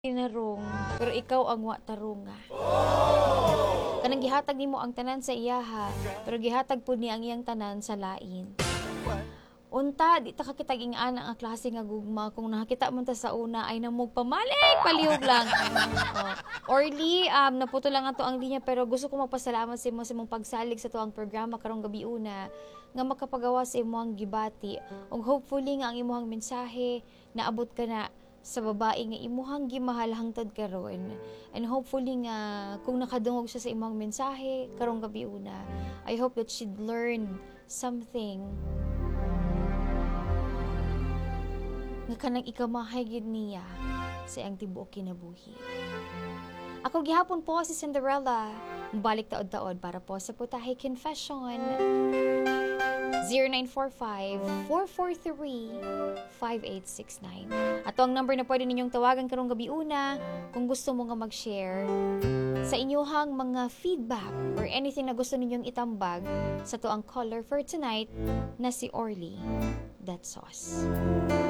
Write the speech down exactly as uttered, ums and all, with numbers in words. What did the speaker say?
Tinarong, pero ikaw ang wa tarunga. Kanang gihatag nimo ang tanan sa iyaha, pero gihatag pud ni ang iyang tanan sa lain. Unta, di ta kakitag ingana ang klase nga gugma. Kung nakakita mo ta sa una, ay namog pamalik, palihog lang. Oh. Orly, um, naputo lang ato ang linya, pero gusto ko magpasalamat sa imo sa imong pagsalig sa tuang programa karong gabi una, nga makapagawa sa imong gibati. Ug hopefully nga ang imong mensahe, naabot ka na sa babae nga imuhang gimahal hangtod karon, and hopefully nga kung nakadungog siya sa imong mensahe karong gabi una, I hope that she'd learn something nga kanang ikamahay gid niya sa iyang tibuok kinabuhi. Ako gihapon po si Cinderella, mubalik taod-taod para po sa Putahe Confession. zero nine four five, four four three, five eight six nine. Ato ang number na pwede ninyong tawagan karong gabi una kung gusto mo nga mag-share sa inyong mga feedback or anything na gusto ninyong itambag sa to ang caller for tonight na si Orly. That's sauce.